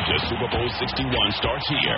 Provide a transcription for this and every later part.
to Super Bowl 61 starts here.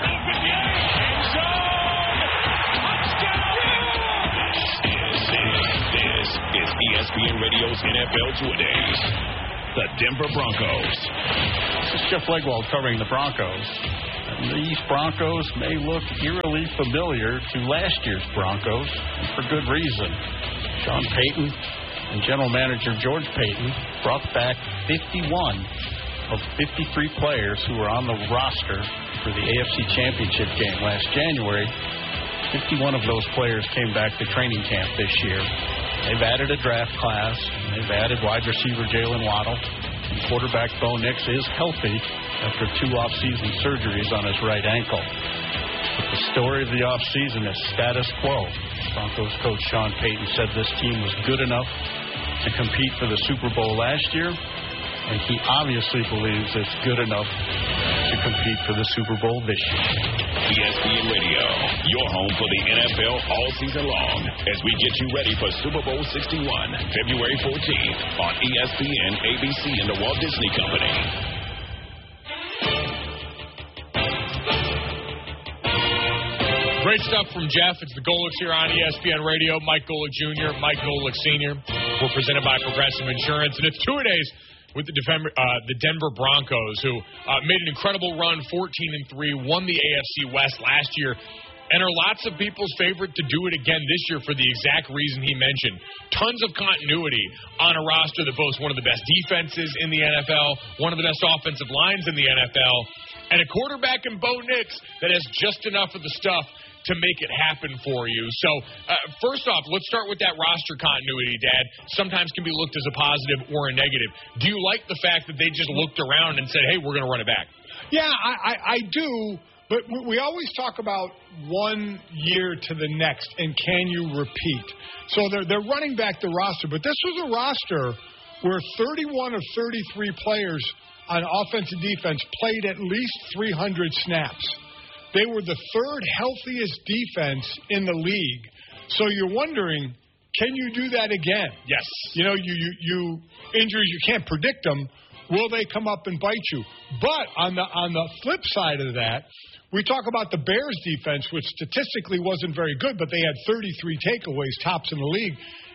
This is ESPN Radio's NFL Two-A-Days. The Denver Broncos. This is Jeff Legwold covering the Broncos. And these Broncos may look eerily familiar to last year's Broncos, and for good reason. Sean Payton and General Manager George Payton brought back 51 of 53 players who were on the roster for the AFC Championship game last January. 51 of those players came back to training camp this year. They've added a draft class, and they've added wide receiver Jalen Waddle. And quarterback Bo Nix is healthy after 2 off-season surgeries on his right ankle. But the story of the off-season is status quo. Broncos coach Sean Payton said this team was good enough to compete for the Super Bowl last year, and he obviously believes it's good enough to compete for the Super Bowl this year. ESPN Radio, your home for the NFL all season long, as we get you ready for Super Bowl 61, February 14th on ESPN, ABC, and the Walt Disney Company. Great stuff from Jeff. It's the Golics here on ESPN Radio. Mike Golic Jr., Mike Golic Sr. We're presented by Progressive Insurance. And it's Two-A-Days with the Denver Broncos, who made an incredible run, 14-3, won the AFC West last year, and are lots of people's favorite to do it again this year for the exact reason he mentioned. Tons of continuity on a roster that boasts one of the best defenses in the NFL, one of the best offensive lines in the NFL, and a quarterback in Bo Nix that has just enough of the stuff to make it happen for you. So, first off, let's start with that roster continuity, Dad. Sometimes can be looked as a positive or a negative. Do you like the fact that they just looked around and said, hey, we're going to run it back? Yeah, I do. But we always talk about 1 year to the next, and can you repeat? So they're running back the roster. But this was a roster where 31 of 33 players on offense and defense played at least 300 snaps. They were the third healthiest defense in the league. So you're wondering, can you do that again? Yes. You know, you injuries, you can't predict them. Will they come up and bite you? But on the flip side of that, we talk about the Bears defense, which statistically wasn't very good, but they had 33 takeaways, tops in the league.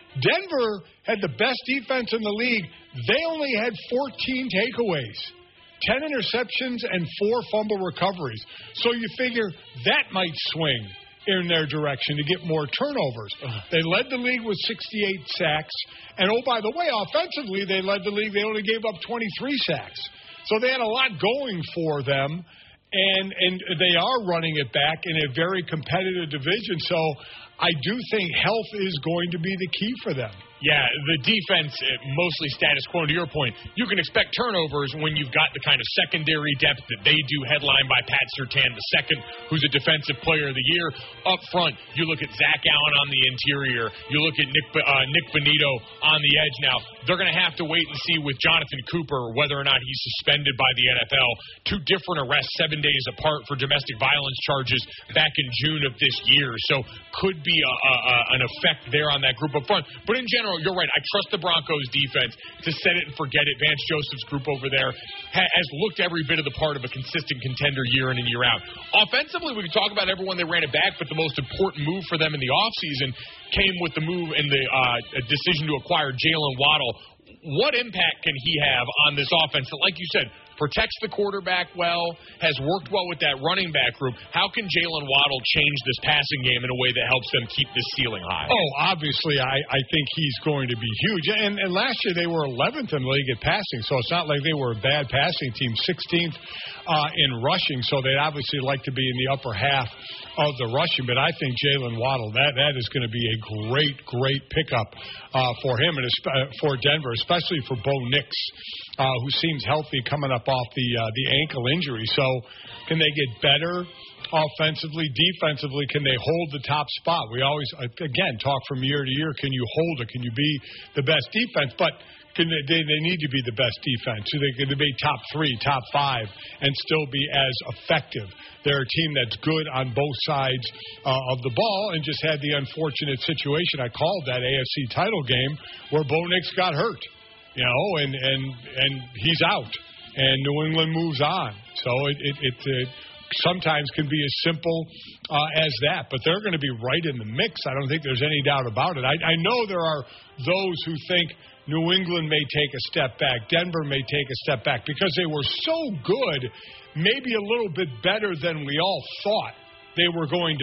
Denver had the best defense in the league. They only had 14 takeaways. 10 interceptions and 4 fumble recoveries. So you figure that might swing in their direction to get more turnovers. They led the league with 68 sacks. And, oh, by the way, offensively, they led the league. They only gave up 23 sacks. So they had a lot going for them. And they are running it back in a very competitive division. So I do think health is going to be the key for them. Yeah, the defense, mostly status quo. To your point, you can expect turnovers when you've got the kind of secondary depth that they do, headlined by Pat Surtain II, who's a defensive player of the year. Up front, you look at Zach Allen on the interior. You look at Nick Bonito on the edge now. They're going to have to wait and see with Jonathan Cooper whether or not he's suspended by the NFL. 2 different arrests 7 days apart for domestic violence charges back in June of this year. So could be an effect there on that group up front. But in general, you're right. I trust the Broncos defense to set it and forget it. Vance Joseph's group over there has looked every bit of the part of a consistent contender year in and year out. Offensively, we can talk about everyone they ran it back, but the most important move for them in the offseason came with the move and the decision to acquire Jalen Waddle. What impact can he have on this offense that, like you said, protects the quarterback well, has worked well with that running back group? How can Jalen Waddle change this passing game in a way that helps them keep this ceiling high? Oh, obviously, I think he's going to be huge. And last year they were 11th in the league at passing, so it's not like they were a bad passing team, 16th in rushing, so they'd obviously like to be in the upper half of the rushing. But I think Jalen Waddle, that is going to be a great pickup for him and for Denver, especially for Bo Nix, who seems healthy coming up off the ankle injury. So can they get better offensively, defensively? Can they hold the top spot? We always, again, talk from year to year. Can you hold it? Can you be the best defense? But they need to be the best defense. So they can be top 3, top 5, and still be as effective. They're a team that's good on both sides of the ball and just had the unfortunate situation. I called that AFC title game where Bo Nix got hurt, and he's out. And New England moves on. So it sometimes can be as simple as that. But they're going to be right in the mix. I don't think there's any doubt about it. I know there are those who think New England may take a step back. Denver may take a step back because they were so good, maybe a little bit better than we all thought they were going to